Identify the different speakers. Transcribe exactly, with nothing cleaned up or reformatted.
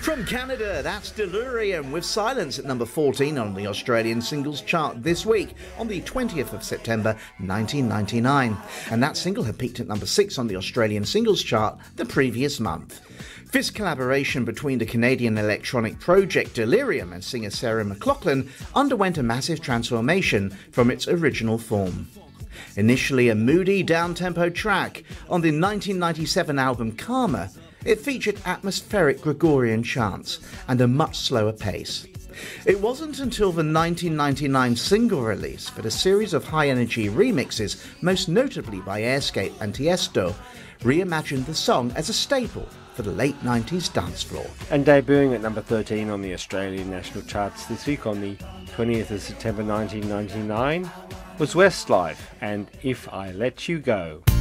Speaker 1: From Canada, that's Delirium with Silence at number fourteen on the Australian singles chart this week on the twentieth of September nineteen ninety-nine. And that single had peaked at number six on the Australian singles chart the previous month. This collaboration between the Canadian electronic project Delirium and singer Sarah McLachlan underwent a massive transformation from its original form. Initially a moody, down-tempo track, on the nineteen ninety-seven album Karma, it featured atmospheric Gregorian chants and a much slower pace. It wasn't until the nineteen ninety-nine single release that a series of high-energy remixes, most notably by Airscape and Tiesto, reimagined the song as a staple for the late nineties dance floor.
Speaker 2: And debuting at number thirteen on the Australian national charts this week on the twentieth of September nineteen ninety-nine was Westlife and If I Let You Go.